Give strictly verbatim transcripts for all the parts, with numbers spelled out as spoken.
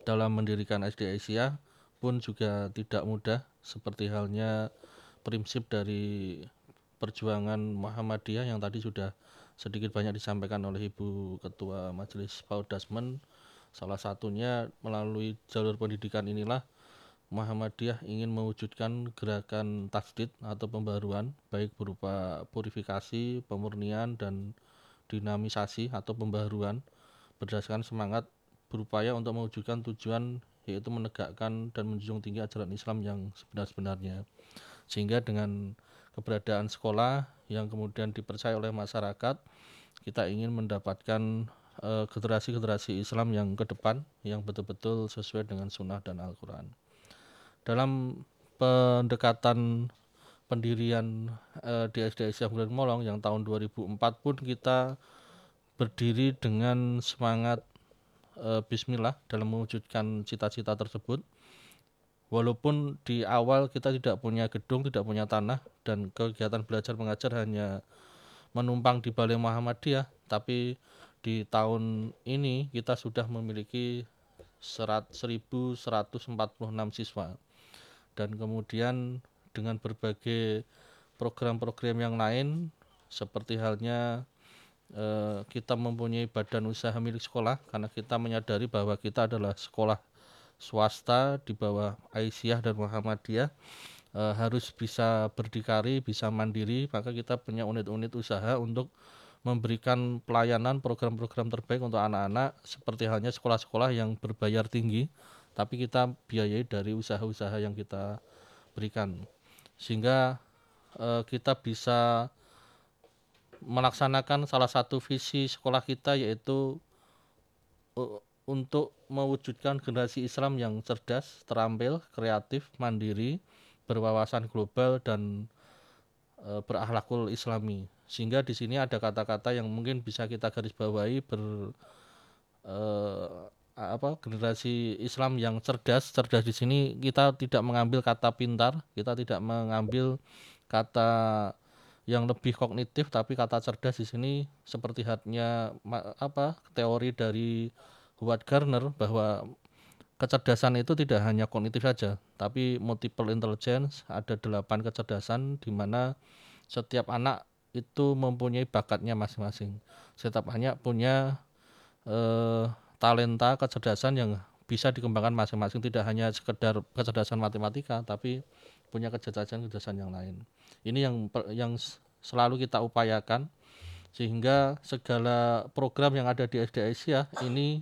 dalam mendirikan S D Aisyah pun juga tidak mudah, seperti halnya prinsip dari perjuangan Muhammadiyah yang tadi sudah sedikit banyak disampaikan oleh Ibu Ketua Majelis Paud Dasmen. Salah satunya melalui jalur pendidikan inilah Muhammadiyah ingin mewujudkan gerakan tajdid atau pembaruan, baik berupa purifikasi, pemurnian, dan dinamisasi atau pembaruan berdasarkan semangat berupaya untuk mewujudkan tujuan, yaitu menegakkan dan menjunjung tinggi ajaran Islam yang sebenar-benarnya. Sehingga dengan keberadaan sekolah yang kemudian dipercaya oleh masyarakat, kita ingin mendapatkan eh, generasi-generasi Islam yang ke depan yang betul-betul sesuai dengan sunnah dan Al-Quran. Dalam pendekatan pendirian eh, di S D Aisyah Bulan Molong yang tahun dua ribu empat pun kita berdiri dengan semangat eh, bismillah dalam mewujudkan cita-cita tersebut. Walaupun di awal kita tidak punya gedung, tidak punya tanah, dan kegiatan belajar mengajar hanya menumpang di Balai Muhammadiyah, tapi di tahun ini kita sudah memiliki seribu seratus empat puluh enam siswa. Dan kemudian dengan berbagai program-program yang lain, seperti halnya eh, kita mempunyai badan usaha milik sekolah, karena kita menyadari bahwa kita adalah sekolah swasta di bawah Aisyah dan Muhammadiyah, eh, harus bisa berdikari, bisa mandiri, maka kita punya unit-unit usaha untuk memberikan pelayanan program-program terbaik untuk anak-anak, seperti halnya sekolah-sekolah yang berbayar tinggi, tapi kita biayai dari usaha-usaha yang kita berikan, sehingga eh, kita bisa melaksanakan salah satu visi sekolah kita, yaitu uh, untuk mewujudkan generasi Islam yang cerdas, terampil, kreatif, mandiri, berwawasan global, dan e, berakhlakul Islami. Sehingga di sini ada kata-kata yang mungkin bisa kita garis bawahi ber e, apa generasi Islam yang cerdas. Cerdas di sini kita tidak mengambil kata pintar, kita tidak mengambil kata yang lebih kognitif, tapi kata cerdas di sini seperti hatnya apa teori dari Howard Gardner, bahwa kecerdasan itu tidak hanya kognitif saja, tapi multiple intelligence, ada delapan kecerdasan di mana setiap anak itu mempunyai bakatnya masing-masing. Setiap anak punya eh, talenta kecerdasan yang bisa dikembangkan masing-masing, tidak hanya sekedar kecerdasan matematika, tapi punya kecerdasan-kecerdasan yang lain. Ini yang yang selalu kita upayakan, sehingga segala program yang ada di S D Aisyah ini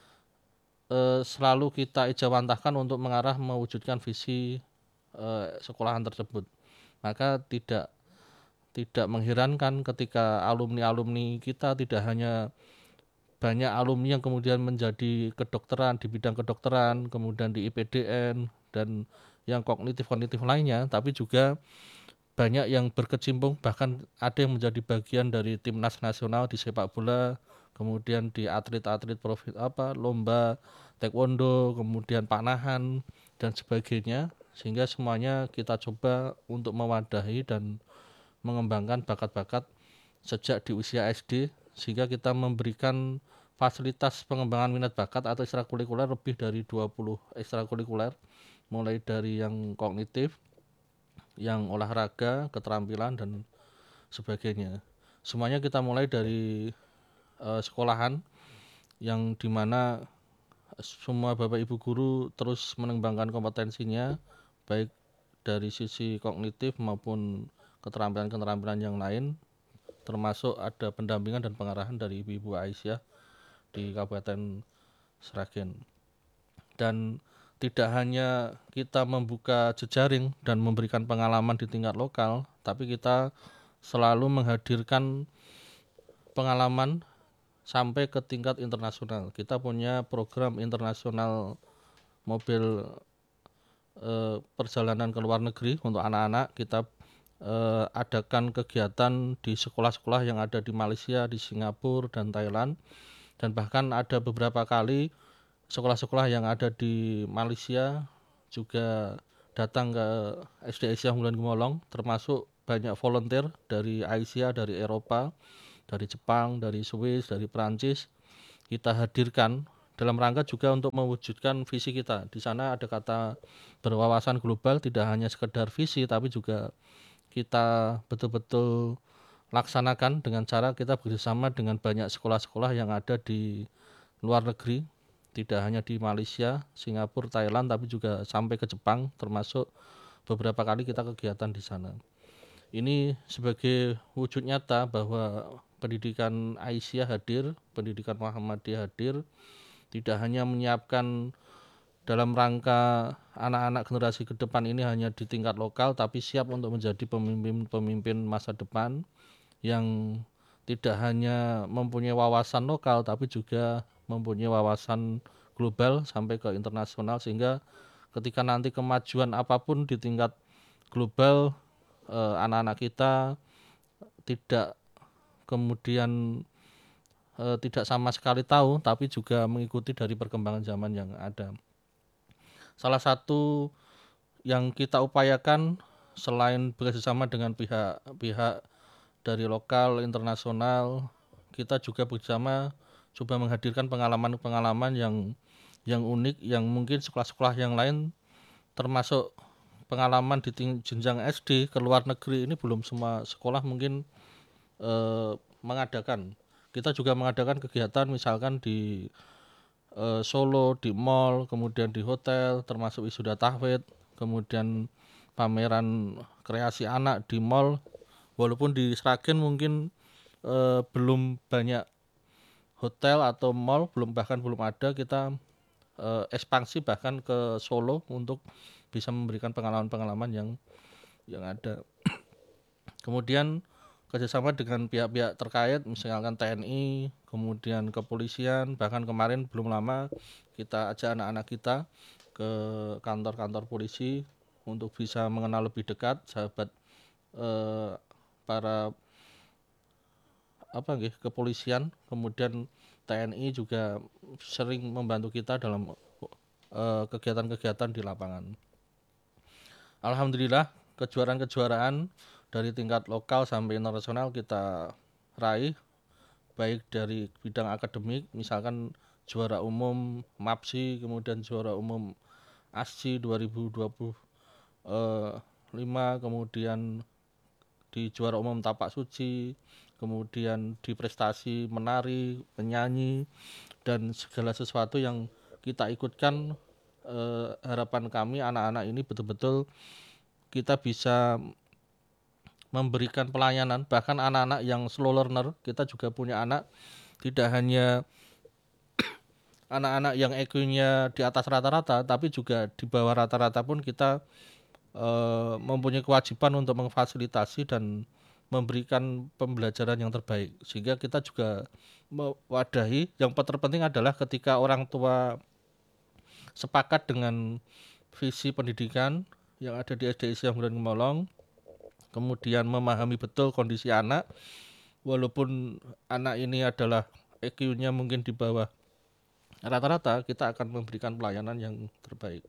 eh, selalu kita ijawantahkan untuk mengarah mewujudkan visi eh, sekolahan tersebut. Maka tidak tidak mengherankan ketika alumni-alumni kita tidak hanya banyak alumni yang kemudian menjadi kedokteran, di bidang kedokteran, kemudian di I P D N, dan yang kognitif-kognitif lainnya, tapi juga banyak yang berkecimpung, bahkan ada yang menjadi bagian dari timnas nasional di sepak bola, kemudian di atlet-atlet profit apa lomba taekwondo, kemudian panahan dan sebagainya, sehingga semuanya kita coba untuk mewadahi dan mengembangkan bakat-bakat sejak di usia S D, sehingga kita memberikan fasilitas pengembangan minat bakat atau ekstrakurikuler lebih dari dua puluh ekstrakurikuler, mulai dari yang kognitif, yang olahraga, keterampilan, dan sebagainya. Semuanya kita mulai dari uh, sekolahan yang dimana semua bapak ibu guru terus mengembangkan kompetensinya, baik dari sisi kognitif maupun keterampilan-keterampilan yang lain, termasuk ada pendampingan dan pengarahan dari ibu-ibu Aisyah di Kabupaten Sragen. Dan tidak hanya kita membuka jejaring dan memberikan pengalaman di tingkat lokal, tapi kita selalu menghadirkan pengalaman sampai ke tingkat internasional. Kita punya program internasional mobil eh, perjalanan ke luar negeri untuk anak-anak. Kita eh, adakan kegiatan di sekolah-sekolah yang ada di Malaysia, di Singapura, dan Thailand. Dan bahkan ada beberapa kali sekolah-sekolah yang ada di Malaysia juga datang ke S D Aisyah Bulan Gemolong, termasuk banyak volunteer dari Asia, dari Eropa, dari Jepang, dari Swiss, dari Prancis. Kita hadirkan dalam rangka juga untuk mewujudkan visi kita. Di sana ada kata berwawasan global, tidak hanya sekedar visi tapi juga kita betul-betul laksanakan dengan cara kita bekerjasama dengan banyak sekolah-sekolah yang ada di luar negeri, tidak hanya di Malaysia, Singapura, Thailand, tapi juga sampai ke Jepang, termasuk beberapa kali kita kegiatan di sana. Ini sebagai wujud nyata bahwa pendidikan Aisyah hadir, pendidikan Muhammadiyah hadir, tidak hanya menyiapkan dalam rangka anak-anak generasi ke depan ini hanya di tingkat lokal, tapi siap untuk menjadi pemimpin-pemimpin masa depan yang tidak hanya mempunyai wawasan lokal, tapi juga mempunyai wawasan global sampai ke internasional, sehingga ketika nanti kemajuan apapun di tingkat global, eh, anak-anak kita tidak kemudian eh, tidak sama sekali tahu, tapi juga mengikuti dari perkembangan zaman yang ada. Salah satu yang kita upayakan selain bekerjasama dengan pihak-pihak dari lokal, internasional, kita juga bersama coba menghadirkan pengalaman-pengalaman yang yang unik, yang mungkin sekolah-sekolah yang lain, termasuk pengalaman di jenjang S D ke luar negeri ini belum semua sekolah mungkin eh, mengadakan. Kita juga mengadakan kegiatan misalkan di eh, Solo, di mall, kemudian di hotel, termasuk wisuda tahfidz, kemudian pameran kreasi anak di mall. Walaupun di Sragen mungkin eh, belum banyak hotel atau mall, belum bahkan belum ada, kita eh, ekspansi bahkan ke Solo untuk bisa memberikan pengalaman-pengalaman yang yang ada. Kemudian kerjasama dengan pihak-pihak terkait, misalkan T N I, kemudian kepolisian, bahkan kemarin belum lama kita ajak anak-anak kita ke kantor-kantor polisi untuk bisa mengenal lebih dekat sahabat eh, para apa nggih kepolisian, kemudian T N I juga sering membantu kita dalam eh, kegiatan-kegiatan di lapangan. Alhamdulillah, kejuaraan-kejuaraan dari tingkat lokal sampai internasional kita raih, baik dari bidang akademik, misalkan juara umum MAPSI, kemudian juara umum A S C I dua ribu dua puluh lima, kemudian di juara umum Tapak Suci, kemudian di prestasi menari, penyanyi, dan segala sesuatu yang kita ikutkan. Eh, harapan kami anak-anak ini betul-betul kita bisa memberikan pelayanan, bahkan anak-anak yang slow learner, kita juga punya anak, tidak hanya anak-anak yang I Q-nya di atas rata-rata, tapi juga di bawah rata-rata pun kita eh, mempunyai kewajiban untuk memfasilitasi dan memberikan pembelajaran yang terbaik, sehingga kita juga mewadahi. Yang terpenting adalah ketika orang tua sepakat dengan visi pendidikan yang ada di S D Islam Bulan Gemolong, kemudian memahami betul kondisi anak, walaupun anak ini adalah I Q-nya mungkin di bawah rata-rata, kita akan memberikan pelayanan yang terbaik.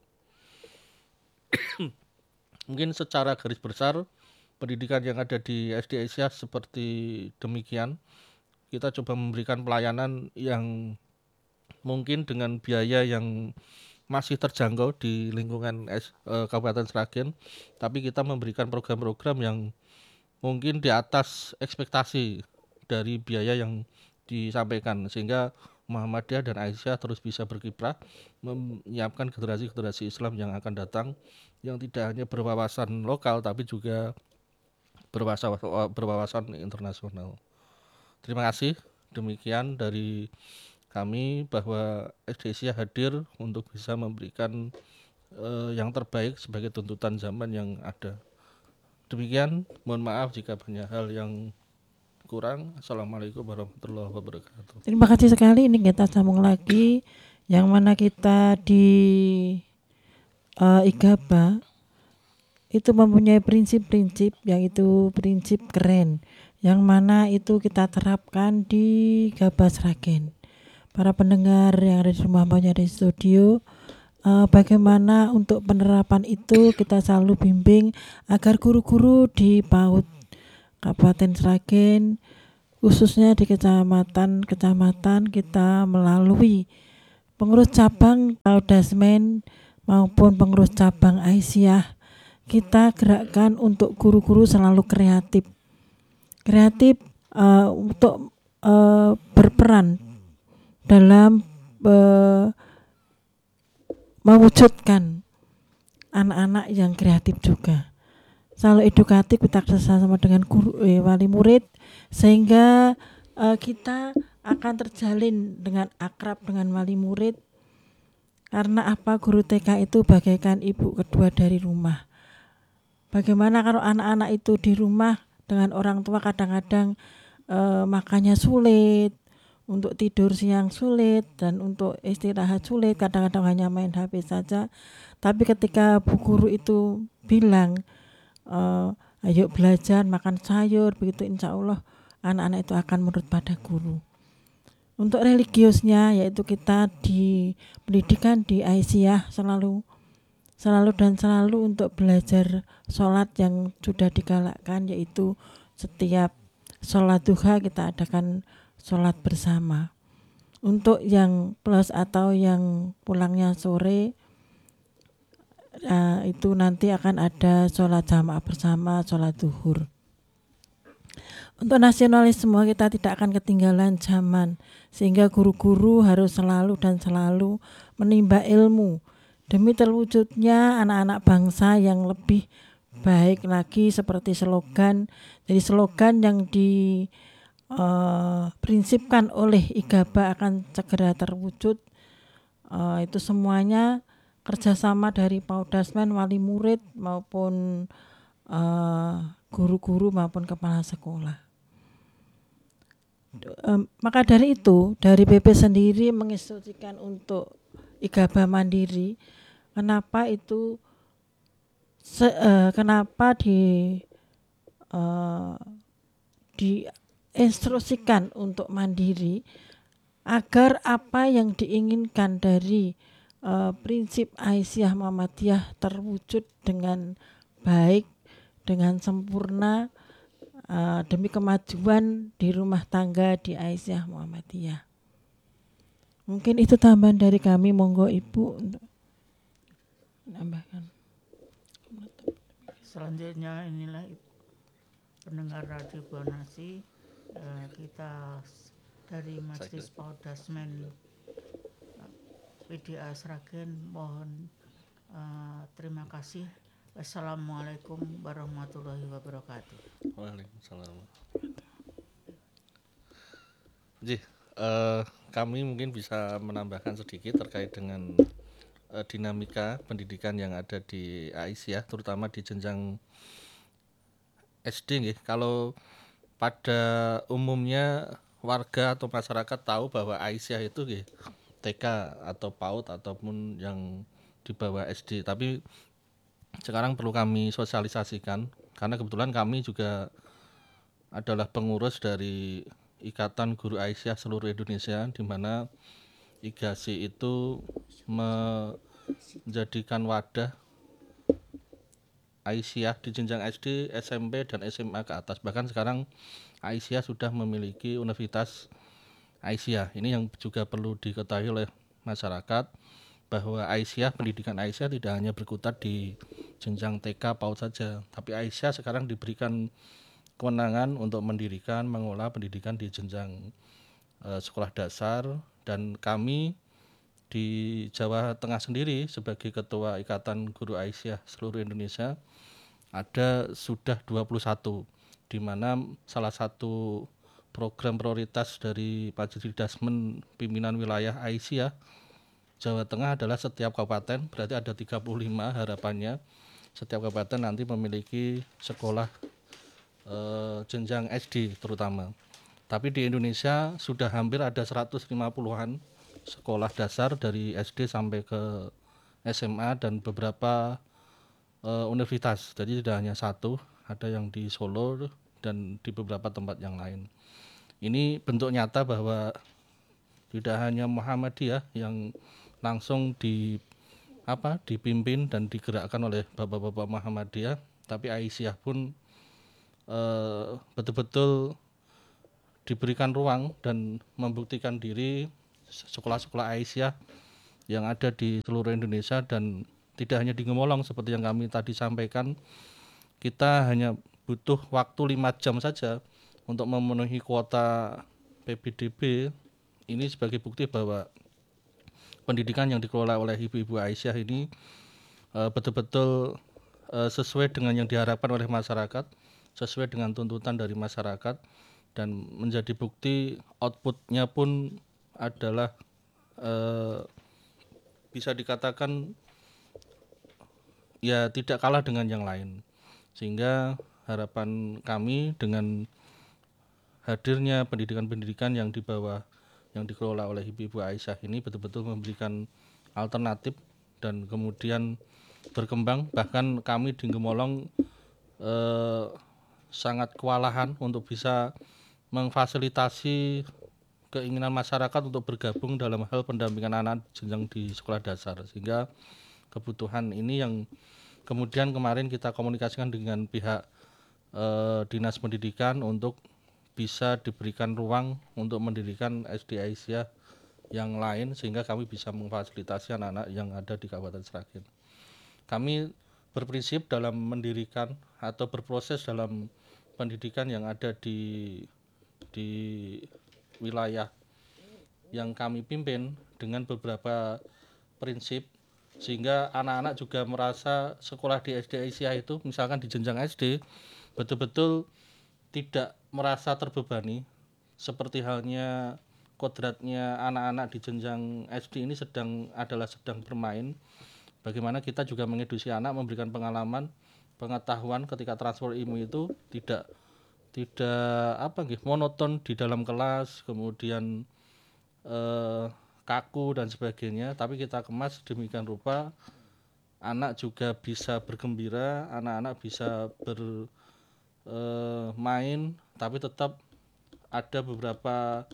Mungkin secara garis besar pendidikan yang ada di S D Asia seperti demikian. Kita coba memberikan pelayanan yang mungkin dengan biaya yang masih terjangkau di lingkungan S, eh, Kabupaten Sragen, tapi kita memberikan program-program yang mungkin di atas ekspektasi dari biaya yang disampaikan, sehingga Muhammadiyah dan Aisyah terus bisa berkiprah menyiapkan generasi-generasi Islam yang akan datang, yang tidak hanya berwawasan lokal tapi juga berwawasan, berwawasan internasional. Terima kasih, demikian dari kami, bahwa S D Asia hadir untuk bisa memberikan eh, yang terbaik sebagai tuntutan zaman yang ada. Demikian, mohon maaf jika banyak hal yang kurang. Assalamualaikum warahmatullahi wabarakatuh. Terima kasih sekali. Ini kita sambung lagi, yang mana kita di uh, I G A B A itu mempunyai prinsip-prinsip, yang itu prinsip keren, yang mana itu kita terapkan di G A B A Sragen. Para pendengar yang ada di rumah maupun di studio, uh, bagaimana untuk penerapan itu kita selalu bimbing agar guru-guru di PAUD Kabupaten Sragen, khususnya di kecamatan-kecamatan, kita melalui pengurus cabang Paudasmen maupun pengurus cabang Aisyah, kita gerakkan untuk guru-guru selalu kreatif. Kreatif uh, untuk uh, berperan dalam uh, mewujudkan anak-anak yang kreatif juga. Selalu edukatif, kita kerjasama dengan guru, eh, wali murid, sehingga uh, kita akan terjalin dengan akrab dengan wali murid. Karena apa, guru T K itu bagaikan ibu kedua dari rumah. Bagaimana kalau anak-anak itu di rumah dengan orang tua kadang-kadang uh, makannya sulit, untuk tidur siang sulit, dan untuk istirahat sulit, kadang-kadang hanya main H P saja. Tapi ketika bu guru itu bilang, uh, ayo belajar, makan sayur, begitu insya Allah anak-anak itu akan menurut pada guru. Untuk religiusnya, yaitu kita di pendidikan di Aisyah selalu selalu dan selalu untuk belajar sholat yang sudah digalakkan, yaitu setiap sholat duha kita adakan sholat bersama. Untuk yang plus atau yang pulangnya sore, uh, itu nanti akan ada sholat jamaah bersama, sholat zuhur. Untuk nasionalisme kita tidak akan ketinggalan zaman, sehingga guru-guru harus selalu dan selalu menimba ilmu demi terwujudnya anak-anak bangsa yang lebih baik lagi, seperti slogan. Jadi slogan yang diprinsipkan uh, oleh I G A B A akan segera terwujud. Uh, itu semuanya kerjasama dari Paudasmen, wali murid maupun uh, guru-guru maupun kepala sekolah. Um, maka dari itu, dari B P sendiri menginstruksikan untuk I G A B A mandiri. Kenapa itu? Se, uh, kenapa di uh, diinstruksikan untuk mandiri? Agar apa yang diinginkan dari uh, prinsip Aisyah Muhammadiyah terwujud dengan baik, dengan sempurna, uh, demi kemajuan di rumah tangga di Aisyah Muhammadiyah. Mungkin itu tambahan dari kami, monggo Ibu untuk menambahkan. Selanjutnya inilah pendengar Radio Bonasi, uh, kita dari Majelis Paudasmen P D A Sragen mohon uh, terima kasih. Wassalamualaikum warahmatullahi wabarakatuh. Waalaikumsalam. Jadi uh, kami mungkin bisa menambahkan sedikit terkait dengan uh, dinamika pendidikan yang ada di Aisyah, terutama di jenjang S D nggih. Kalau pada umumnya warga atau masyarakat tahu bahwa Aisyah itu nggih T K atau PAUD ataupun yang di bawah S D, tapi sekarang perlu kami sosialisasikan karena kebetulan kami juga adalah pengurus dari Ikatan Guru Aisyah seluruh Indonesia, di mana I G A S I itu menjadikan wadah Aisyah di jenjang S D, S M P, dan S M A ke atas. Bahkan sekarang Aisyah sudah memiliki Universitas Aisyah. Ini yang juga perlu diketahui oleh masyarakat, bahwa Aisyah, pendidikan Aisyah tidak hanya berkutat di jenjang T K, PAUD saja, tapi Aisyah sekarang diberikan kewenangan untuk mendirikan, mengolah pendidikan di jenjang uh, sekolah dasar. Dan kami di Jawa Tengah sendiri sebagai Ketua Ikatan Guru Aisyah seluruh Indonesia ada sudah dua puluh satu, di mana salah satu program prioritas dari Majelis Dasmen Pimpinan Wilayah Aisyah Jawa Tengah adalah setiap kabupaten, berarti ada tiga puluh lima harapannya, setiap kabupaten nanti memiliki sekolah eh, jenjang S D terutama. Tapi di Indonesia sudah hampir ada seratus lima puluhan sekolah dasar dari S D sampai ke S M A dan beberapa eh, universitas. Jadi tidak hanya satu, ada yang di Solo dan di beberapa tempat yang lain. Ini bentuk nyata bahwa tidak hanya Muhammadiyah yang langsung di apa dipimpin dan digerakkan oleh bapak-bapak Muhammadiyah, tapi Aisyah pun eh, betul-betul diberikan ruang dan membuktikan diri. Sekolah-sekolah Aisyah yang ada di seluruh Indonesia, dan tidak hanya di Gemolong seperti yang kami tadi sampaikan. Kita hanya butuh waktu lima jam saja untuk memenuhi kuota P B D B. Ini sebagai bukti bahwa pendidikan yang dikelola oleh Ibu-Ibu Aisyah ini uh, betul-betul uh, sesuai dengan yang diharapkan oleh masyarakat, sesuai dengan tuntutan dari masyarakat, dan menjadi bukti outputnya pun adalah uh, bisa dikatakan ya tidak kalah dengan yang lain. Sehingga harapan kami dengan hadirnya pendidikan-pendidikan yang di bawah yang dikelola oleh Ibu-Ibu Aisyah ini betul-betul memberikan alternatif dan kemudian berkembang. Bahkan kami di Gemolong eh, sangat kewalahan untuk bisa memfasilitasi keinginan masyarakat untuk bergabung dalam hal pendampingan anak jenjang di sekolah dasar, sehingga kebutuhan ini yang kemudian kemarin kita komunikasikan dengan pihak eh, Dinas Pendidikan untuk bisa diberikan ruang untuk mendirikan S D Aisyah yang lain, sehingga kami bisa memfasilitasi anak-anak yang ada di Kabupaten Sragen. Kami berprinsip dalam mendirikan atau berproses dalam pendidikan yang ada di di wilayah yang kami pimpin dengan beberapa prinsip, sehingga anak-anak juga merasa sekolah di S D Aisyah itu, misalkan di jenjang S D, betul-betul tidak merasa terbebani, seperti halnya kodratnya anak-anak di jenjang S D ini sedang adalah sedang bermain. Bagaimana kita juga mengedusi anak, memberikan pengalaman, pengetahuan ketika transfer ilmu itu tidak tidak apa gitu, monoton di dalam kelas, kemudian eh, kaku dan sebagainya, tapi kita kemas demikian rupa anak juga bisa bergembira, anak-anak bisa bermain, tapi tetap ada beberapa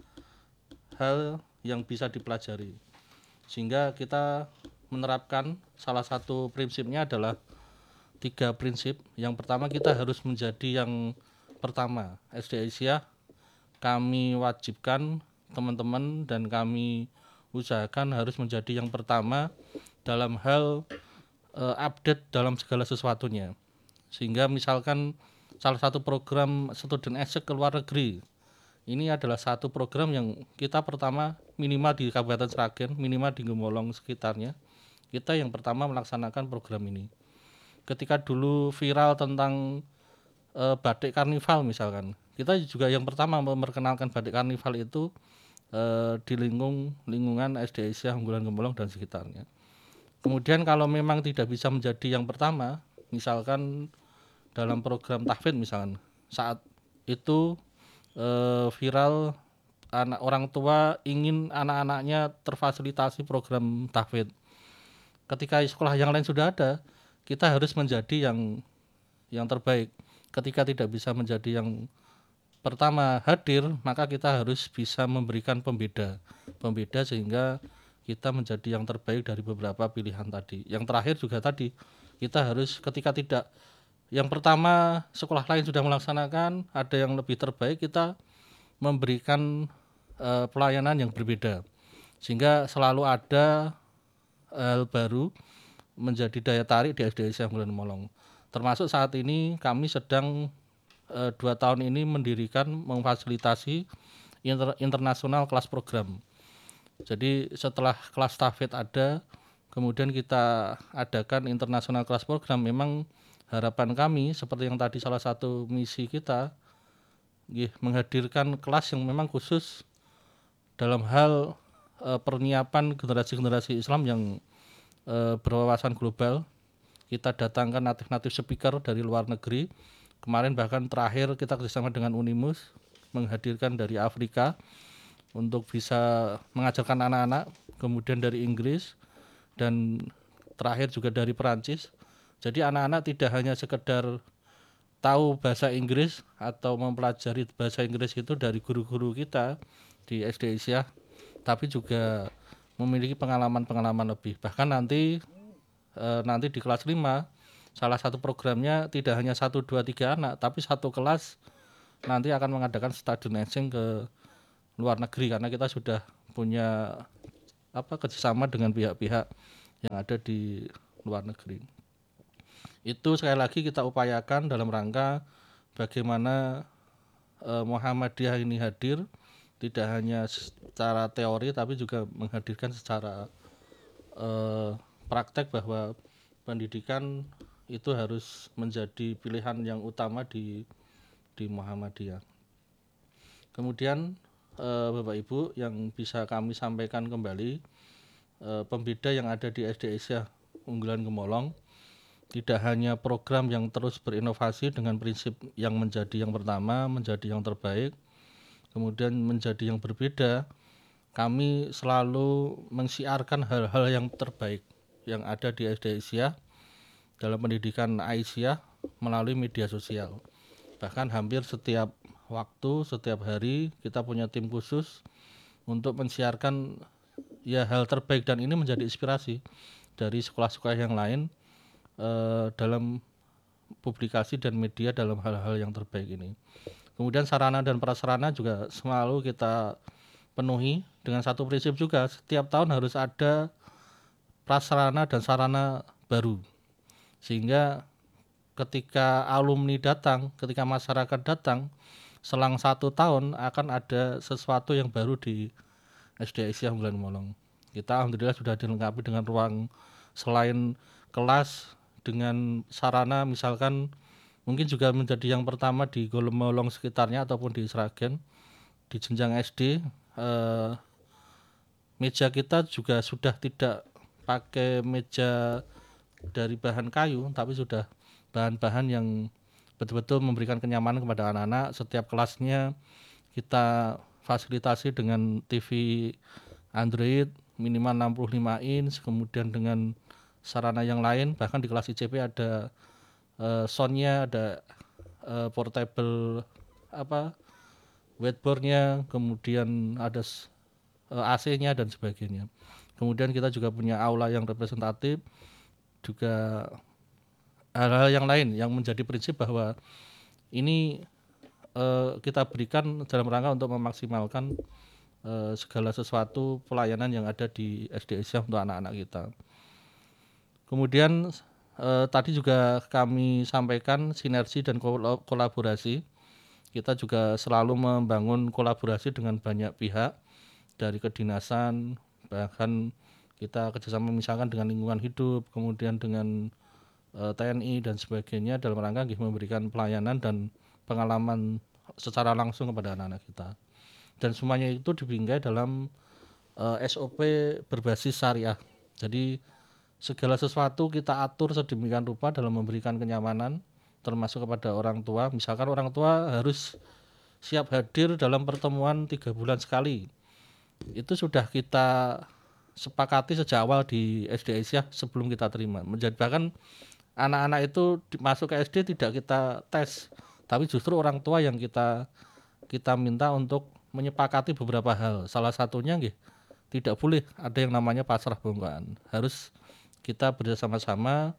hal yang bisa dipelajari. Sehingga kita menerapkan salah satu prinsipnya adalah tiga prinsip. Yang pertama, kita harus menjadi yang pertama. S D Aisyah kami wajibkan teman-teman dan kami usahakan harus menjadi yang pertama dalam hal e, update dalam segala sesuatunya. Sehingga misalkan salah satu program student exchange ke luar negeri, ini adalah satu program yang kita pertama minimal di Kabupaten Sragen, minimal di Gemolong sekitarnya, kita yang pertama melaksanakan program ini. Ketika dulu viral tentang e, batik karnival misalkan, kita juga yang pertama memperkenalkan batik karnival itu e, di lingkung lingkungan S D Aisyah Unggulan Gemolong dan sekitarnya. Kemudian kalau memang tidak bisa menjadi yang pertama, misalkan dalam program tahfidz misalkan, saat itu e, viral anak orang tua ingin anak-anaknya terfasilitasi program tahfidz. Ketika sekolah yang lain sudah ada, kita harus menjadi yang yang terbaik. Ketika tidak bisa menjadi yang pertama hadir, maka kita harus bisa memberikan pembeda, pembeda sehingga kita menjadi yang terbaik dari beberapa pilihan tadi. Yang terakhir juga tadi, kita harus ketika tidak yang pertama sekolah lain sudah melaksanakan, ada yang lebih terbaik, kita memberikan uh, pelayanan yang berbeda, sehingga selalu ada hal baru menjadi daya tarik di S D Aisyah Unggulan Gemolong. Termasuk saat ini kami sedang e, dua tahun ini mendirikan memfasilitasi inter, internasional kelas program. Jadi setelah kelas tahfidz ada, kemudian kita adakan internasional kelas program. Memang harapan kami seperti yang tadi salah satu misi kita, gih, menghadirkan kelas yang memang khusus dalam hal e, penyiapan generasi-generasi Islam yang e, berwawasan global. Kita datangkan natif-natif speaker dari luar negeri. Kemarin bahkan terakhir kita kerjasama dengan Unimus menghadirkan dari Afrika untuk bisa mengajarkan anak-anak, kemudian dari Inggris, dan terakhir juga dari Perancis. Jadi anak-anak tidak hanya sekedar tahu bahasa Inggris atau mempelajari bahasa Inggris itu dari guru-guru kita di S D Aisyah, tapi juga memiliki pengalaman-pengalaman lebih. Bahkan nanti e, nanti di kelas lima salah satu programnya tidak hanya satu, dua, tiga anak, tapi satu kelas nanti akan mengadakan student exchange ke luar negeri, karena kita sudah punya apa kerjasama dengan pihak-pihak yang ada di luar negeri. Itu sekali lagi kita upayakan dalam rangka bagaimana eh, Muhammadiyah ini hadir tidak hanya secara teori tapi juga menghadirkan secara eh, praktek bahwa pendidikan itu harus menjadi pilihan yang utama di di Muhammadiyah. Kemudian eh, Bapak Ibu yang bisa kami sampaikan kembali, eh, pembeda yang ada di S D Asia Unggulan Gemolong tidak hanya program yang terus berinovasi dengan prinsip yang menjadi yang pertama, menjadi yang terbaik, kemudian menjadi yang berbeda. Kami selalu mensiarkan hal-hal yang terbaik yang ada di S D Asia dalam pendidikan Aisyah melalui media sosial. Bahkan hampir setiap waktu, setiap hari kita punya tim khusus untuk mensiarkan ya hal terbaik, dan ini menjadi inspirasi dari sekolah-sekolah yang lain eh, dalam publikasi dan media dalam hal-hal yang terbaik ini. Kemudian sarana dan prasarana juga selalu kita penuhi dengan satu prinsip juga, setiap tahun harus ada prasarana dan sarana baru, sehingga ketika alumni datang, ketika masyarakat datang, selang satu tahun akan ada sesuatu yang baru di S D Asia Unggulan Gemolong. Kita alhamdulillah sudah dilengkapi dengan ruang selain kelas dengan sarana, misalkan mungkin juga menjadi yang pertama di Gemolong sekitarnya ataupun di Sragen di jenjang S D, eh, meja kita juga sudah tidak pakai meja dari bahan kayu tapi sudah bahan-bahan yang betul-betul memberikan kenyamanan kepada anak-anak. Setiap kelasnya kita fasilitasi dengan T V Android minimal enam puluh lima inch, kemudian dengan sarana yang lain, bahkan di kelas I C P ada uh, soundnya, ada uh, portable apa whiteboardnya, kemudian ada uh, A C-nya dan sebagainya. Kemudian kita juga punya aula yang representatif, juga hal-hal yang lain yang menjadi prinsip bahwa ini eh, kita berikan dalam rangka untuk memaksimalkan eh, segala sesuatu pelayanan yang ada di S D Asia untuk anak-anak kita. Kemudian eh, tadi juga kami sampaikan sinergi dan kolaborasi. Kita juga selalu membangun kolaborasi dengan banyak pihak dari kedinasan, bahkan kita kerjasama misalkan dengan lingkungan hidup, kemudian dengan T N I dan sebagainya dalam rangka memberikan pelayanan dan pengalaman secara langsung kepada anak-anak kita. Dan semuanya itu dibingkai dalam uh, S O P berbasis syariah. Jadi segala sesuatu kita atur sedemikian rupa dalam memberikan kenyamanan, termasuk kepada orang tua. Misalkan orang tua harus siap hadir dalam pertemuan tiga bulan sekali. Itu sudah kita sepakati sejak awal di S D Asia sebelum kita terima. Menjadi bahkan anak-anak itu masuk ke S D tidak kita tes, tapi justru orang tua yang kita kita minta untuk menyepakati beberapa hal. Salah satunya nggih, tidak boleh ada yang namanya pasrah bongkaan. Harus kita bersama-sama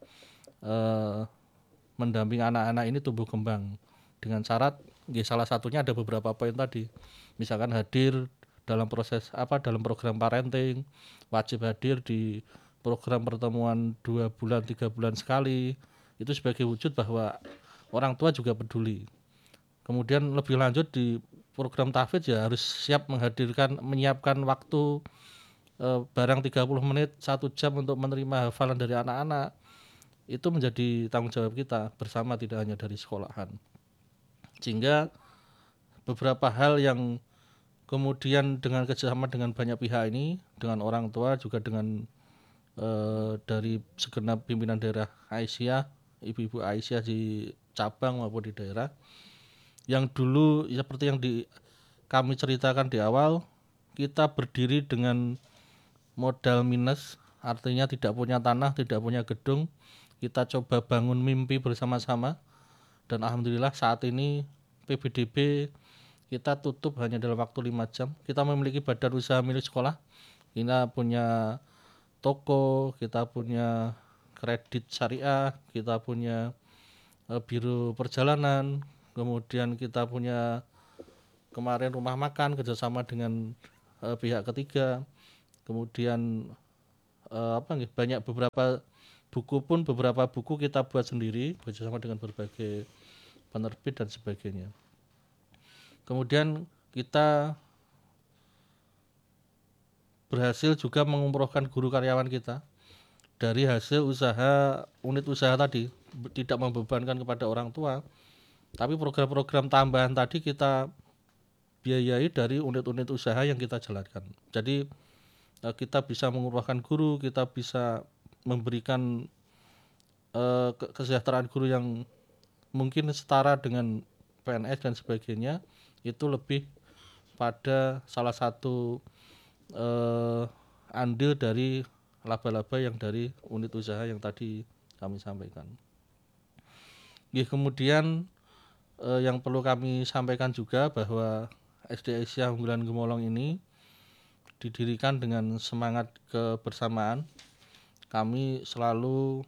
eh, mendampingi anak-anak ini tumbuh kembang dengan syarat nggih, salah satunya ada beberapa poin tadi. Misalkan hadir dalam proses apa dalam program parenting, wajib hadir di program pertemuan dua bulan tiga bulan sekali, itu sebagai wujud bahwa orang tua juga peduli. Kemudian lebih lanjut di program tahfidz ya harus siap menghadirkan menyiapkan waktu eh, barang tiga puluh menit satu jam untuk menerima hafalan dari anak-anak. Itu menjadi tanggung jawab kita bersama, tidak hanya dari sekolahan. Sehingga beberapa hal yang kemudian dengan kerjasama dengan banyak pihak ini, dengan orang tua juga dengan Eh, dari segenap pimpinan daerah Aisyah, ibu-ibu Aisyah di cabang maupun di daerah, yang dulu ya, seperti yang di, kami ceritakan di awal, kita berdiri dengan modal minus, artinya tidak punya tanah, tidak punya gedung. Kita coba bangun mimpi bersama-sama, dan alhamdulillah saat ini P B D B kita tutup hanya dalam waktu lima jam. Kita memiliki badan usaha milik sekolah, kita punya toko, kita punya kredit syariah, kita punya e, biro perjalanan, kemudian kita punya kemarin rumah makan kerjasama dengan e, pihak ketiga, Kemudian eh, apa nih, banyak beberapa buku pun beberapa buku kita buat sendiri bekerjasama dengan berbagai penerbit dan sebagainya. Kemudian kita berhasil juga mengumrohkan guru karyawan kita dari hasil usaha unit usaha tadi, tidak membebankan kepada orang tua, tapi program-program tambahan tadi kita biayai dari unit-unit usaha yang kita jalankan. Jadi kita bisa mengumrohkan guru, kita bisa memberikan eh, kesejahteraan guru yang mungkin setara dengan P N S dan sebagainya, itu lebih pada salah satu eh, andil dari laba-laba yang dari unit usaha yang tadi kami sampaikan. Ya, kemudian eh, yang perlu kami sampaikan juga bahwa S D Aisyah Unggulan Gemolong ini didirikan dengan semangat kebersamaan. Kami selalu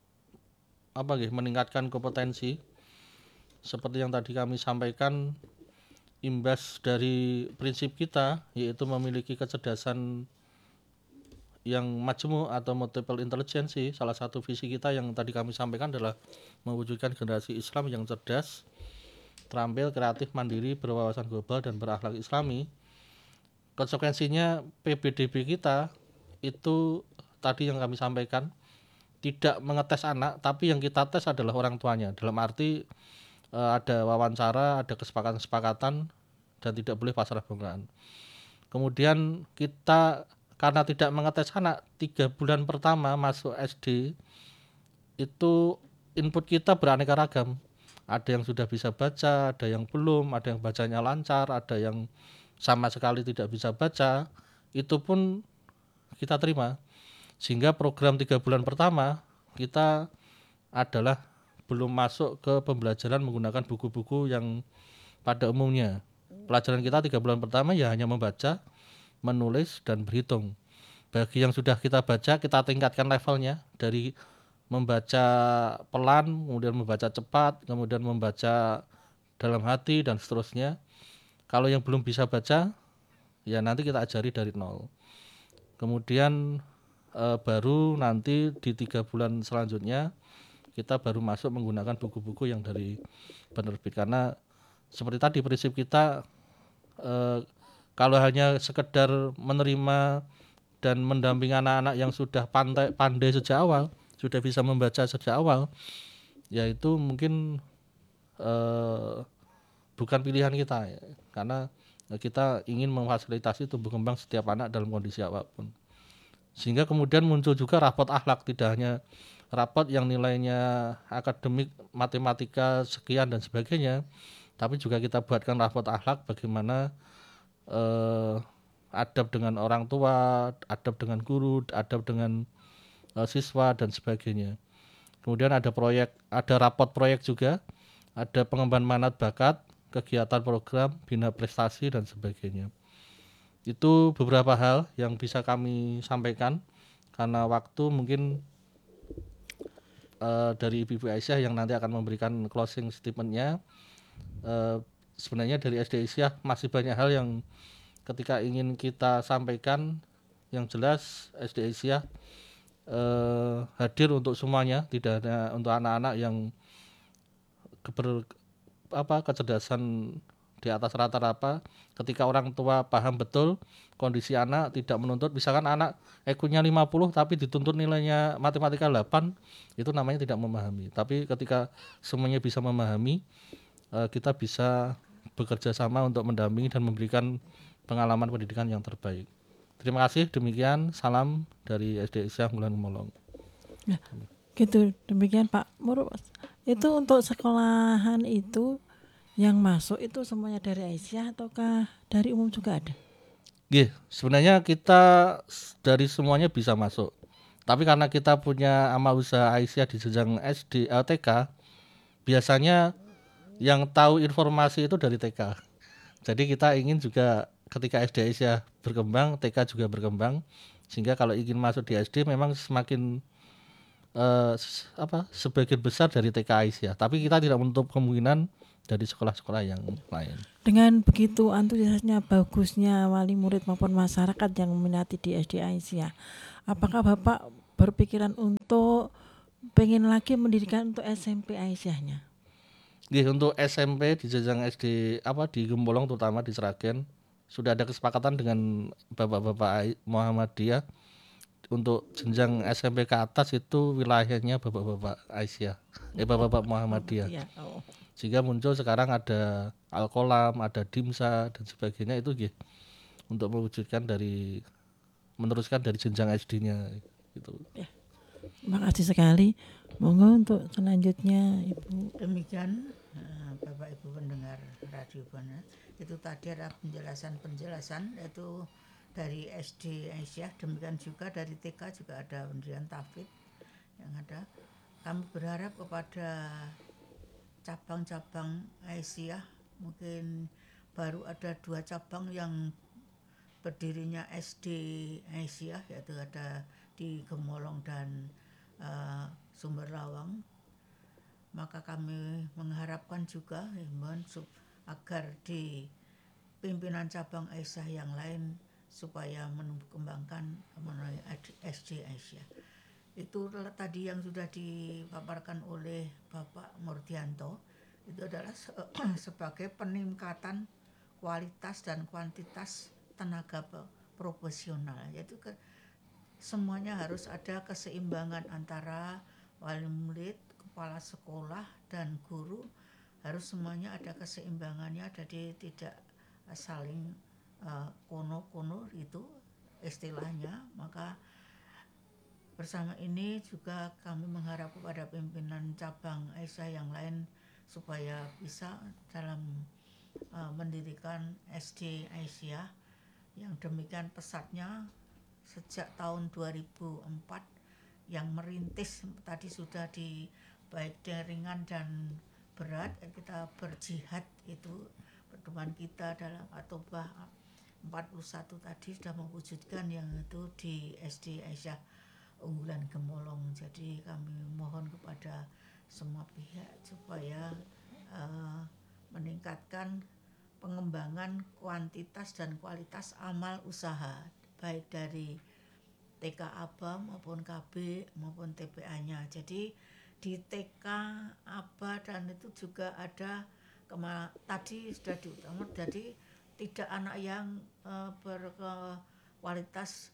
apa gitu, meningkatkan kompetensi seperti yang tadi kami sampaikan, imbas dari prinsip kita yaitu memiliki kecerdasan yang majmuk atau multiple intelligence. Salah satu visi kita yang tadi kami sampaikan adalah mewujudkan generasi Islam yang cerdas, terampil, kreatif, mandiri, berwawasan global dan berakhlak Islami. Konsekuensinya P B D B kita itu tadi yang kami sampaikan, tidak mengetes anak, tapi yang kita tes adalah orang tuanya. Dalam arti e, ada wawancara, ada kesepakatan-kesepakatan dan tidak boleh pasrah bongkahan. Kemudian kita karena tidak mengetes anak, tiga bulan pertama masuk S D itu input kita beraneka ragam. Ada yang sudah bisa baca, ada yang belum, ada yang bacanya lancar, ada yang sama sekali tidak bisa baca. Itu pun kita terima. Sehingga program tiga bulan pertama kita adalah belum masuk ke pembelajaran menggunakan buku-buku yang pada umumnya. Pelajaran kita tiga bulan pertama ya hanya membaca, menulis, dan berhitung. Bagi yang sudah kita baca, kita tingkatkan levelnya dari membaca pelan, kemudian membaca cepat, kemudian membaca dalam hati, dan seterusnya. Kalau yang belum bisa baca, ya nanti kita ajari dari nol. Kemudian eh, baru nanti di tiga bulan selanjutnya kita baru masuk menggunakan buku-buku yang dari penerbit. Karena seperti tadi prinsip kita, eh, kalau hanya sekedar menerima dan mendampingi anak-anak yang sudah pandai, pandai sejak awal, sudah bisa membaca sejak awal, yaitu mungkin eh, bukan pilihan kita ya. Karena kita ingin memfasilitasi tumbuh kembang setiap anak dalam kondisi apapun. Sehingga kemudian muncul juga rapot akhlak, tidak hanya rapot yang nilainya akademik, matematika sekian dan sebagainya, tapi juga kita buatkan rapot akhlak bagaimana eh, adab dengan orang tua, adab dengan guru, adab dengan eh, siswa dan sebagainya. Kemudian ada proyek, ada rapot proyek juga, ada pengembangan minat bakat, kegiatan program, bina prestasi dan sebagainya. Itu beberapa hal yang bisa kami sampaikan karena waktu mungkin uh, dari Ibu Aisyah yang nanti akan memberikan closing statement-nya. Uh, sebenarnya dari S D Aisyah masih banyak hal yang ketika ingin kita sampaikan. Yang jelas S D Aisyah uh, hadir untuk semuanya, tidak hanya untuk anak-anak yang ber, apa kecerdasan di atas rata-rata. Ketika orang tua paham betul kondisi anak, tidak menuntut, misalkan anak I Q-nya lima puluh tapi dituntut nilainya matematika delapan, itu namanya tidak memahami. Tapi ketika semuanya bisa memahami, kita bisa bekerja sama untuk mendampingi dan memberikan pengalaman pendidikan yang terbaik. Terima kasih, demikian salam dari S D Aisyah Unggulan Gemolong. Nah, gitu, demikian Pak Mur. Itu untuk sekolahan itu yang masuk itu semuanya dari Aisyah ataukah dari umum juga ada? Gih, sebenarnya kita dari semuanya bisa masuk. Tapi karena kita punya amal usaha Aisyah di jenjang S D, L T K, biasanya yang tahu informasi itu dari T K. Jadi kita ingin juga ketika S D Aisyah berkembang, T K juga berkembang. Sehingga kalau ingin masuk di S D memang semakin Uh, apa sebagian besar dari T K Aisyah, tapi kita tidak menutup kemungkinan dari sekolah-sekolah yang lain. Dengan begitu antusiasnya, bagusnya wali murid maupun masyarakat yang meminati di S D Aisyah, apakah Bapak berpikiran untuk pengen lagi mendirikan untuk S M P Aisyahnya? Nggih, untuk S M P di jenjang S D apa di Gembolong terutama di Sragen sudah ada kesepakatan dengan bapak-bapak Muhammadiyah untuk jenjang S M P ke atas itu wilayahnya bapak-bapak Aisyah, eh bapak-bapak Muhammadiyah. Ya, oh. Sehingga muncul sekarang ada Al-Qolam, ada Dimsa dan sebagainya itu nggih untuk mewujudkan dari meneruskan dari jenjang S D-nya gitu. Ya. Terima kasih sekali. Monggo untuk selanjutnya Ibu. Demikian uh, Bapak Ibu pendengar Radio Buana, itu tadi ada penjelasan-penjelasan yaitu dari S D Aisyah, demikian juga dari T K juga ada pendirian Tafid yang ada. Kami berharap kepada cabang-cabang Aisyah, mungkin baru ada dua cabang yang berdirinya S D Aisyah, yaitu ada di Gemolong dan uh, Sumber Lawang. Maka kami mengharapkan juga himbauan agar di pimpinan cabang Aisyah yang lain supaya mengembangkan mengenai S D Aisyah. Itu tadi yang sudah dipaparkan oleh Bapak Murdianto, itu adalah sebagai peningkatan kualitas dan kuantitas tenaga profesional, yaitu ke, semuanya harus ada keseimbangan antara wali murid, kepala sekolah dan guru, harus semuanya ada keseimbangannya, jadi tidak saling uh, kono-kono itu istilahnya. Maka bersama ini juga kami mengharap kepada pimpinan cabang Aisyah yang lain supaya bisa dalam uh, mendirikan S D Aisyah yang demikian pesatnya sejak tahun dua ribu empat yang merintis tadi sudah di baik ringan dan berat, kita berjihad itu pertemuan kita dalam atobah empat puluh satu tadi sudah mewujudkan yang itu di S D Aisyah Unggulan Gemolong. Jadi kami mohon kepada semua pihak supaya uh, meningkatkan pengembangan kuantitas dan kualitas amal usaha baik dari T K A B A maupun K B maupun T P A-nya. Jadi di T K A B A dan itu juga ada kema- tadi sudah diutamakan, jadi tidak anak yang uh, berkualitas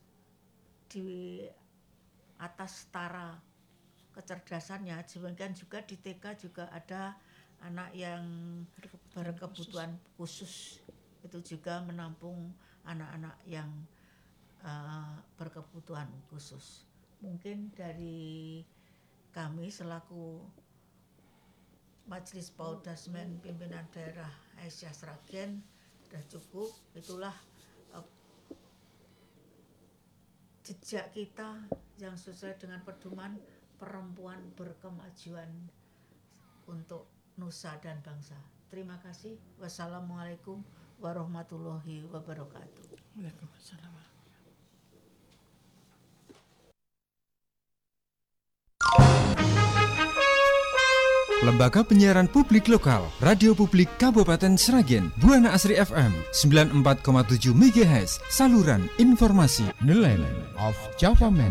di atas setara kecerdasannya, demikian juga di T K juga ada anak yang berkebutuhan khusus, itu juga menampung anak-anak yang uh, berkebutuhan khusus. Mungkin dari kami selaku Majelis Paudasmen Pimpinan Daerah Aisyah Sragen sudah cukup. Itulah uh, jejak kita yang sesuai dengan pedoman perempuan berkemajuan untuk nusa dan bangsa. Terima kasih. Wassalamualaikum warahmatullahi wabarakatuh. Waalaikumsalam. Lembaga Penyiaran Publik Lokal Radio Publik Kabupaten Sragen, Buana Asri F M sembilan puluh empat koma tujuh megahertz, saluran informasi Nelayan of Java Man.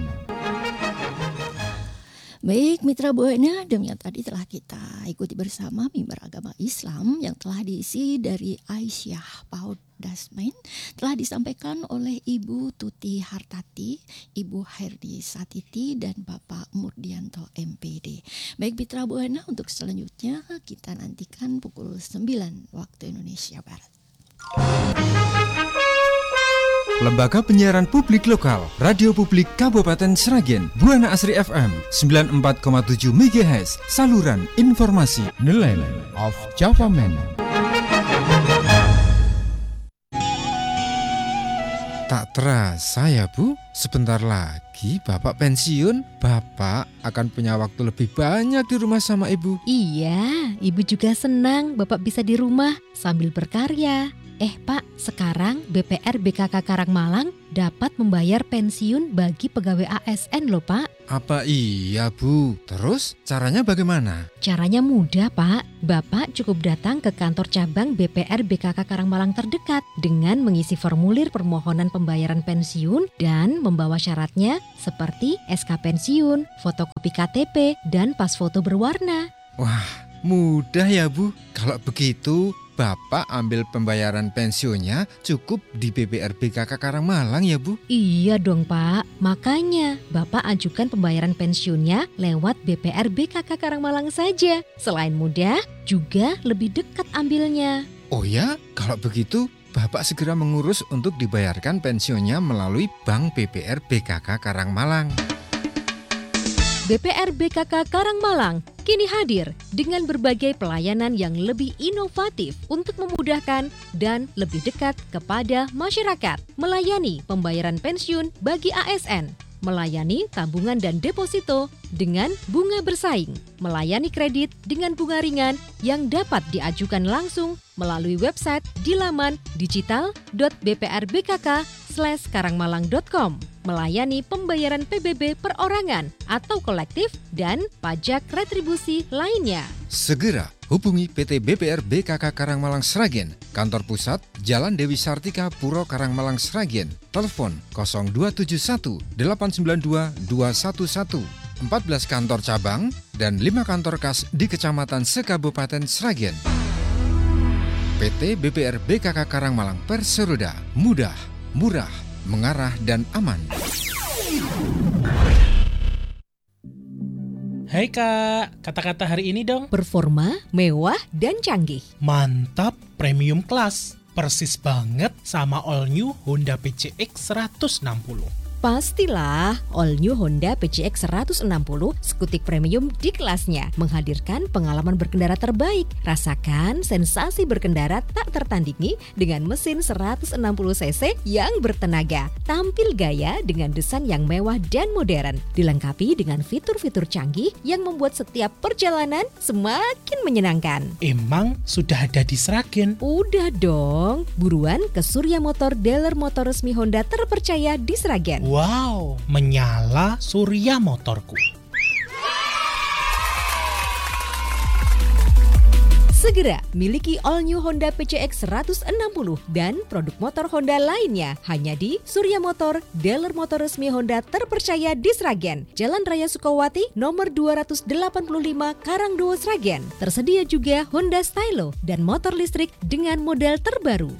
Baik Mitra Buana, demikian tadi telah kita ikuti bersama mimbar agama Islam yang telah diisi dari Aisyah Paudasmen, telah disampaikan oleh Ibu Tuti Hartati, Ibu Herdi Satiti dan Bapak Murdianto M P D. Baik Mitra Buana, untuk selanjutnya kita nantikan pukul sembilan waktu Indonesia Barat. Lembaga Penyiaran Publik Lokal Radio Publik Kabupaten Sragen, Buana Asri F M sembilan puluh empat koma tujuh megahertz, saluran informasi Nelayan of Java Man. Tak terasa ya Bu, sebentar lagi Bapak pensiun. Bapak akan punya waktu lebih banyak di rumah sama Ibu. Iya, Ibu juga senang Bapak bisa di rumah sambil berkarya. Eh Pak, sekarang B P R B K K Karangmalang dapat membayar pensiun bagi pegawai A S N loh Pak. Apa iya Bu? Terus caranya bagaimana? Caranya mudah Pak. Bapak cukup datang ke kantor cabang B P R B K K Karangmalang terdekat dengan mengisi formulir permohonan pembayaran pensiun dan membawa syaratnya seperti S K pensiun, fotokopi K T P, dan pas foto berwarna. Wah, mudah ya Bu. Kalau begitu, Bapak ambil pembayaran pensiunnya cukup di B P R B K K Karangmalang ya Bu? Iya dong Pak, makanya Bapak ajukan pembayaran pensiunnya lewat B P R B K K Karangmalang saja. Selain mudah, juga lebih dekat ambilnya. Oh ya, kalau begitu Bapak segera mengurus untuk dibayarkan pensiunnya melalui Bank B P R B K K Karangmalang. B P R B K K Karangmalang kini hadir dengan berbagai pelayanan yang lebih inovatif untuk memudahkan dan lebih dekat kepada masyarakat. Melayani pembayaran pensiun bagi A S N, melayani tabungan dan deposito dengan bunga bersaing, melayani kredit dengan bunga ringan yang dapat diajukan langsung melalui website di laman digital dot b p r b k k slash karangmalang dot com, melayani pembayaran P B B perorangan atau kolektif dan pajak retribusi lainnya. Segera hubungi P T B P R B K K Karangmalang Sragen, kantor pusat Jalan Dewi Sartika, Puro Karangmalang Sragen. Telepon nol dua tujuh satu delapan sembilan dua dua satu satu. empat belas kantor cabang dan lima kantor kas di Kecamatan Sekabupaten Sragen. P T B P R B K K Karangmalang Perseroda, mudah, murah, mengarah dan aman. Hai Kak, kata-kata hari ini dong. Performa, mewah, dan canggih. Mantap, premium class. Persis banget sama all new Honda P C X seratus enam puluh. Pastilah, all new Honda P C X seratus enam puluh skutik premium di kelasnya, menghadirkan pengalaman berkendara terbaik. Rasakan sensasi berkendara tak tertandingi dengan mesin seratus enam puluh cc yang bertenaga. Tampil gaya dengan desain yang mewah dan modern, dilengkapi dengan fitur-fitur canggih yang membuat setiap perjalanan semakin menyenangkan. Emang sudah ada di Sragen? Udah dong, buruan ke Surya Motor, dealer motor resmi Honda terpercaya di Sragen. Wow, menyala Surya Motorku. Segera miliki all new Honda P C X seratus enam puluh dan produk motor Honda lainnya hanya di Surya Motor, dealer motor resmi Honda terpercaya di Sragen. Jalan Raya Sukawati, nomor dua ratus delapan puluh lima, Karangdowo, Sragen. Tersedia juga Honda Stylo dan motor listrik dengan model terbaru.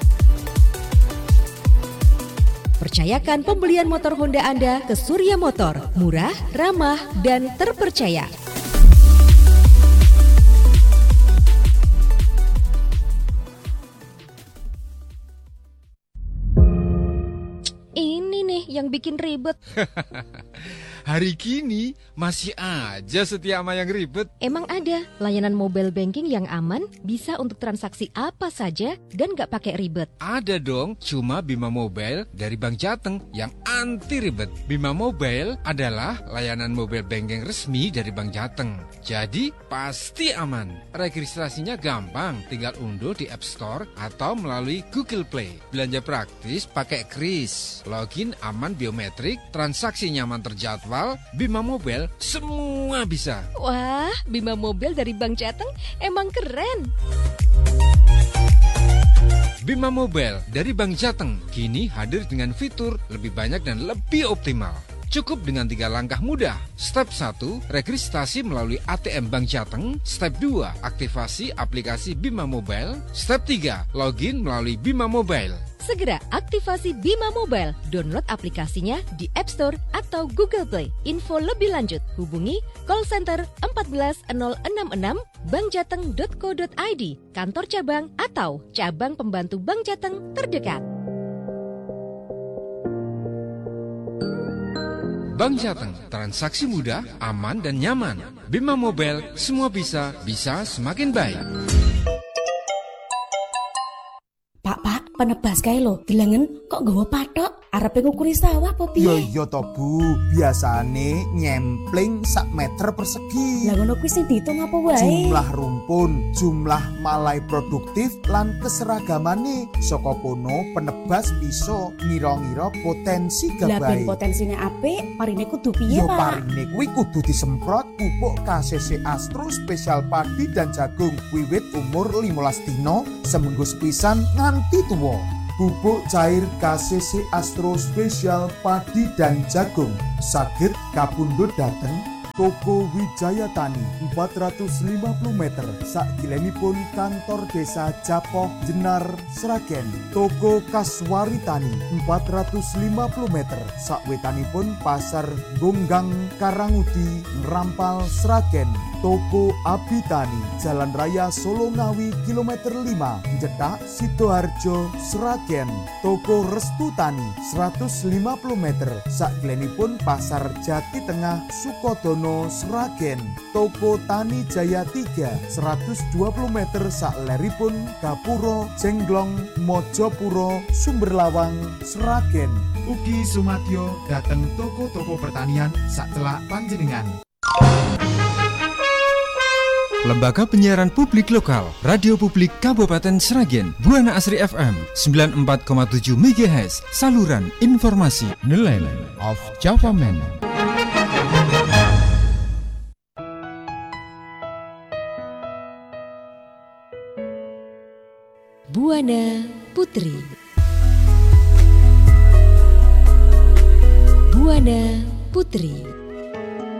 Percayakan pembelian motor Honda Anda ke Surya Motor, murah, ramah, dan terpercaya. Ini nih yang bikin ribet. Hari gini masih aja setia sama yang ribet. Emang ada layanan mobile banking yang aman, bisa untuk transaksi apa saja dan gak pakai ribet? Ada dong, cuma Bima Mobile dari Bank Jateng yang anti ribet. Bima Mobile adalah layanan mobile banking resmi dari Bank Jateng. Jadi pasti aman. Registrasinya gampang, tinggal unduh di App Store atau melalui Google Play. Belanja praktis pakai kris, login aman biometrik, transaksi nyaman terjadwal. Bima Mobile semua bisa. Wah, Bima Mobile dari Bank Jateng emang keren. Bima Mobile dari Bank Jateng kini hadir dengan fitur lebih banyak dan lebih optimal. Cukup dengan tiga langkah mudah. Step satu, registrasi melalui A T M Bank Jateng. Step dua, aktifasi aplikasi Bima Mobile. Step tiga, login melalui Bima Mobile. Segera aktifasi Bima Mobile, download aplikasinya di App Store atau Google Play. Info lebih lanjut, hubungi call center empat belas nol enam enam bankjateng dot co dot i d, kantor cabang atau cabang pembantu Bank Jateng terdekat. Bank Jateng, transaksi mudah, aman dan nyaman. Bima Mobile, semua bisa, bisa semakin baik. Pak, pak, penebas kae lho, dilangen kok nggawa pathok. Arepe ngukuri sawah apa piye? Ya iya to Bu, biasane nyempling sak meter persegi. Lah ngono kuwi sing diitung apa wae? Jumlah rumpun, jumlah malai produktif lan keseragamane. Saka kono penebas bisa ngira-ngira potensi gabahe. Lah ben potensine apik, parine kudu piye, Pak? Ya Pak? parine kuwi kudu disemprot pupuk K C C Astro spesial padi dan jagung wiwit umur limolas dina seminggu sepisan nganti tuwa. Pupuk cair K C C Astro spesial padi dan jagung saged kapundhut dhateng Toko Wijaya Tani empat ratus lima puluh meter sakilenipun kantor desa Japoh Jenar Sragen. Toko Kaswari Tani empat ratus lima puluh meter sakwetanipun pasar Gonggang Karangudi Rampal Sragen. Toko Abitani Jalan Raya Solongawi kilometer lima Jedak Sidoarjo Sragen. Toko Restu Tani seratus lima puluh meter saklenipun pasar Jati Tengah Sukodono Sragen. Toko Tani Jaya tiga seratus dua puluh meter sakleripun Gapuro Jenglong Mojopuro Sumberlawang Sragen. Ugi sumadyo dateng toko-toko pertanian sacelak panjenengan. Lembaga Penyiaran Publik Lokal Radio Publik Kabupaten Sragen Buana Asri F M sembilan puluh empat koma tujuh megahertz. Saluran informasi Nelayan of Java Man. Buana Putri. Buana Putri.